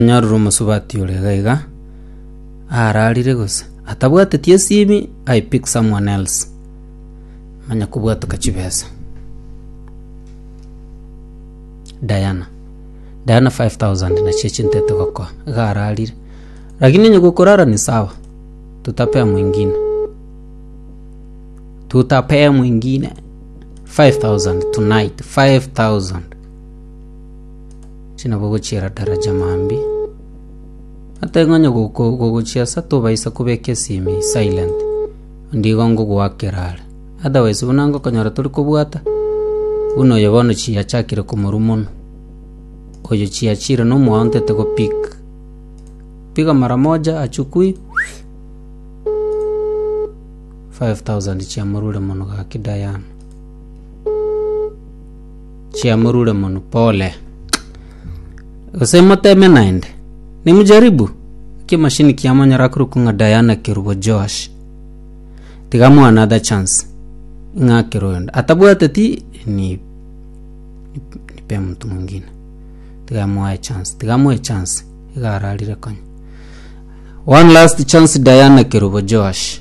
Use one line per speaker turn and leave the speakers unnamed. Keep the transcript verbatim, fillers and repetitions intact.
Nyaru musubati ule gaiga ararire gusa atabwate tie simi I pick someone else manya kubwata kachibesa. Diana Diana five thousand na cheche ntete goko gararire lakini nyugo kurara ni sawa, tutapea mwingine tutapea mwingine five thousand tonight. Five thousand china bogo chira daraja mambi ata nganya goko gogo chia sato baisa kubeke simi silent ndigo ngo gwakerara otherwise bunango kanyara turi kubwata uno yobono chia chakire kumurumono oyo chia chira no muante te go pick piga mara moja achukui five thousand chia murule mono ga kidayana chia murule mono pole usema teme naende ni mjaribu ki mashini kiamanya rakuru kunga Diana kirubo Josh tigamu another chance nga kiroenda atabwate ti ni nipe mtu mwingine tigamu a chance tigamu a chance igararire kanya one last chance Diana kirubo Josh